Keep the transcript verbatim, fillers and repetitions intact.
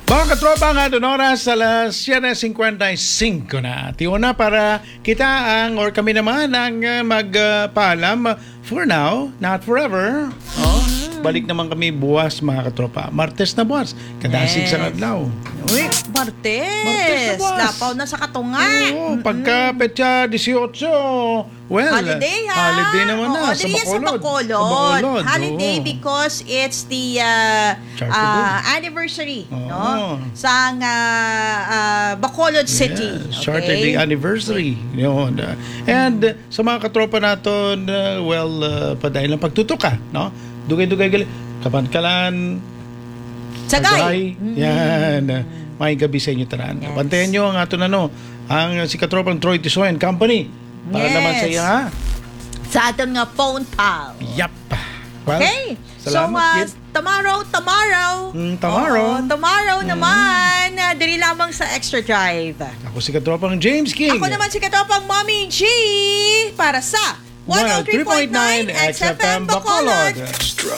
Mga katropa nga doon oras alas siyete cincuenta y cinco na. Tiyo na para kita ang or kami naman ang uh, magpaalam uh, for now, not forever. Oh, balik naman kami buwas mga katropa. Martes na buwas. Kadasig Yes. sa kadlaw. Uy, Martes. Martes na buwas. Lapaw na sa katunga. Oo, pagka petsa eighteen, well, Holiday, ha? holiday naman na Oo, sa dili yan Bacolod. Sa Bacolod. Sa Bacolod, Holiday oo. because it's the uh, Charter uh, anniversary Oo. no? sa uh, uh, Bacolod City. Yes, Charter Day anniversary. Yun. Uh, and uh, sa mga katropa natin, uh, well, uh, padayon lang pagtutuka, no? Dugay-dugay gali. Kapankalan, Sagay. Yan. Uh, may gabi sa inyo tanan. Yes. Bantayan nyo ang ato na no, ang uh, si katropang Troy Tisoy and Company. Para Yes. naman sa iya, ha? Sa aton nga phone pal. Yap. Well, Okay. salamat, so, uh, Kid. tomorrow, tomorrow. Mm, tomorrow. Oo, tomorrow naman. Uh, diri lamang sa Extra Drive. Ako si katropang James King. Ako naman si Katopang Mommy G para sa one oh three point nine X F M Bacolod. Bacolod.